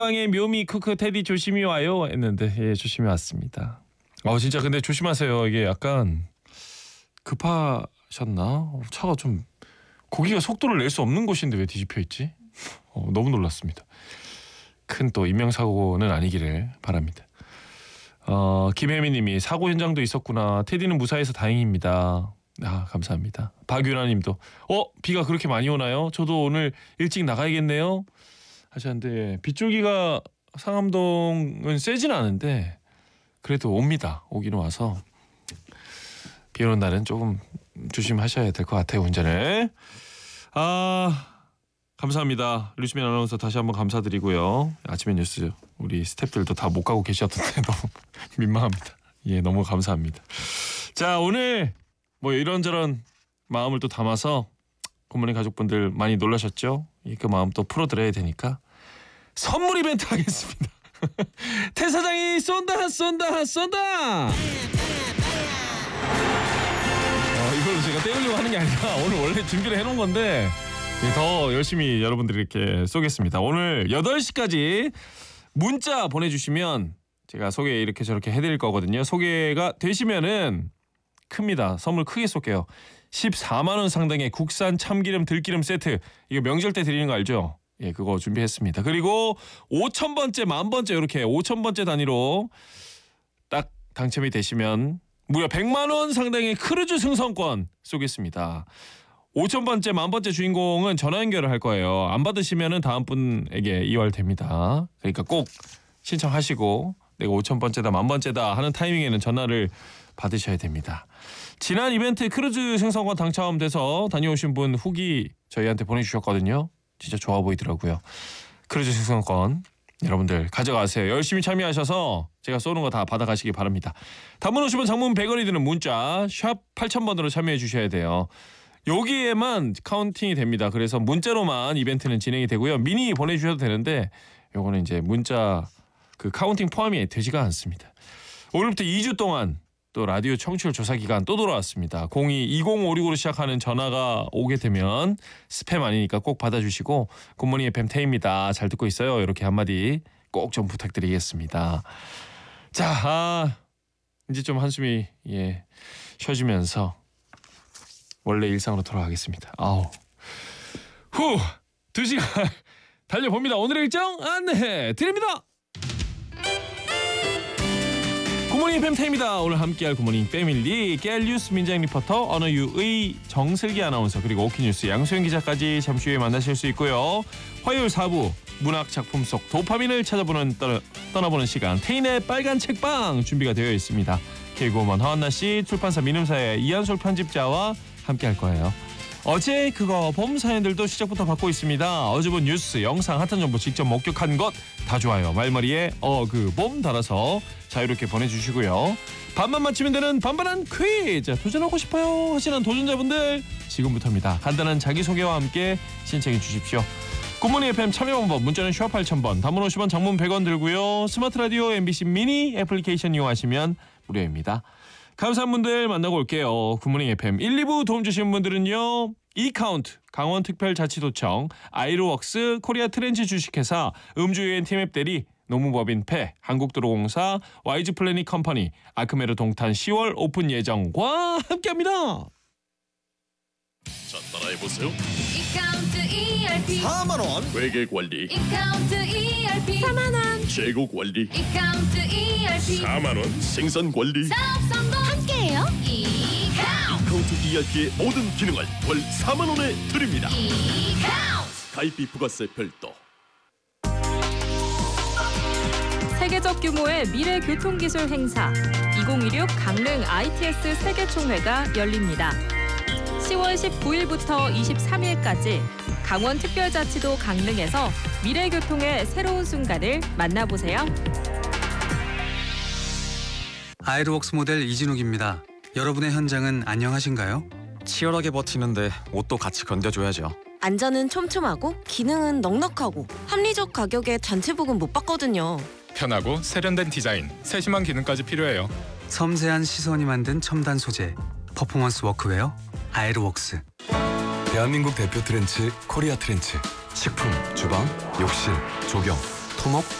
방의 묘미 크크 테디 조심히 와요 했는데 예 조심히 왔습니다. 진짜 근데 조심하세요. 이게 약간 급하셨나? 차가 좀 고기가 속도를 낼 수 없는 곳인데 왜 뒤집혀 있지? 너무 놀랐습니다. 큰 또 인명사고는 아니기를 바랍니다. 김혜미님이 사고 현장도 있었구나. 테디는 무사해서 다행입니다. 감사합니다. 박윤아님도 비가 그렇게 많이 오나요? 저도 오늘 일찍 나가야겠네요 하셨는데 빗줄기가 상암동은 세진 않은데 그래도 옵니다. 오기는 와서 비 오는 날은 조금 조심하셔야 될 것 같아요. 운전을. 감사합니다. 류시민 아나운서 다시 한번 감사드리고요. 아침의 뉴스 우리 스태프들도 다 못 가고 계셨던데 너무 민망합니다. 예, 너무 감사합니다. 자, 오늘 뭐 이런저런 마음을 또 담아서 굿모닝 가족분들 많이 놀라셨죠? 그 마음 또 풀어드려야 되니까 선물 이벤트 하겠습니다. 태 사장이 쏜다 이걸로 제가 떼우려고 하는 게 아니라 오늘 원래 준비를 해놓은 건데 더 열심히 여러분들이 이렇게 쏘겠습니다. 오늘 8시까지 문자 보내주시면 제가 소개 이렇게 저렇게 해드릴 거거든요. 소개가 되시면은 큽니다. 선물 크게 쏠게요. 14만 원 상당의 국산 참기름 들기름 세트. 이거 명절 때 드리는 거 알죠? 예, 그거 준비했습니다. 그리고 5,000번째, 10,000번째 이렇게 5,000번째 단위로 딱 당첨이 되시면 무려 100만 원 상당의 크루즈 승선권 쏘겠습니다. 5,000번째, 10,000번째 주인공은 전화 연결을 할 거예요. 안 받으시면은 다음 분에게 이월됩니다. 그러니까 꼭 신청하시고 내가 5,000번째다, 10,000번째다 하는 타이밍에는 전화를 받으셔야 됩니다. 지난 이벤트 크루즈 승선권 당첨돼서 다녀오신 분 후기 저희한테 보내주셨거든요. 진짜 좋아 보이더라고요. 크루즈 승선권 여러분들 가져가세요. 열심히 참여하셔서 제가 쏘는 거 다 받아가시기 바랍니다. 단문 50원, 장문 100원이 드는 문자 샵 8000번으로 참여해 주셔야 돼요. 여기에만 카운팅이 됩니다. 그래서 문자로만 이벤트는 진행이 되고요. 미니 보내주셔도 되는데 요거는 이제 문자 그 카운팅 포함이 되지가 않습니다. 오늘부터 2주 동안 또 라디오 청취율 조사 기간 또 돌아왔습니다. 02-2056으로 시작하는 전화가 오게 되면 스팸 아니니까 꼭 받아주시고 굿모닝 FM 태입니다. 잘 듣고 있어요. 이렇게 한마디 꼭 좀 부탁드리겠습니다. 자, 이제 좀 한숨이 쉬어지면서 원래 일상으로 돌아가겠습니다. 2시간 달려봅니다. 오늘의 일정 안내해 드립니다. 굿모닝 FM 태입니다. 오늘 함께할 굿모닝 패밀리 깨알뉴스 민정 리포터 언어유의 정슬기 아나운서 그리고 오키뉴스 양소영 기자까지 잠시 후에 만나실 수 있고요. 화요일 4부 문학 작품 속 도파민을 찾아보는 떠나보는 시간 태인의 빨간 책방 준비가 되어 있습니다. 개그우먼 허한나 씨, 출판사 민음사의 이한솔 편집자와 함께할 거예요. 어제 그거 봄 사연들도 시작부터 받고 있습니다. 어제 본 뉴스, 영상, 핫한 정보 직접 목격한 것 다 좋아요. 말머리에 봄 달아서 자유롭게 보내주시고요. 반만 맞추면 되는 반반한 퀴즈 도전하고 싶어요 하시는 도전자분들 지금부터입니다. 간단한 자기소개와 함께 신청해 주십시오. 굿모닝 FM 참여 방법 문자는 샵 8000번 단문 50원 장문 100원 들고요. 스마트 라디오 MBC 미니 애플리케이션 이용하시면 무료입니다. 감사한 분들 만나고 올게요. 굿모닝 FM 1, 2부 도움 주시는 분들은요. 이카운트, 강원특별자치도청, 아이로웍스, 코리아 트렌치 주식회사, 음주유엔 티맵 대리, 노무법인 패, 한국도로공사, YG 플래닛 컴퍼니, 아크메르 동탄 10월 오픈 예정과 함께합니다. 자, 따라해보세요. 이카운트 ERP 4만원 회계관리, 이카운트 ERP 4만원 재고관리, 이카운트 ERP 4만원 생산관리. 사업성공 함께해요. 이카운트 ERP의 모든 기능을 월 4만원에 드립니다. 이카운트 가입비 부가세 별도. 세계적 규모의 미래 교통기술 행사 2016 강릉 ITS 세계총회가 열립니다. 10월 19일부터 23일까지 강원특별자치도 강릉에서 미래교통의 새로운 순간을 만나보세요. 아이로웍스 모델 이진욱입니다. 여러분의 현장은 안녕하신가요? 치열하게 버티는데 옷도 같이 견뎌줘야죠. 안전은 촘촘하고 기능은 넉넉하고 합리적 가격에 단체복은 못 받거든요. 편하고 세련된 디자인, 세심한 기능까지 필요해요. 섬세한 시선이 만든 첨단 소재, 퍼포먼스 워크웨어 아이로웍스. 대한민국 대표 트렌치 코리아 트렌치. 식품, 주방, 욕실, 조경, 토목,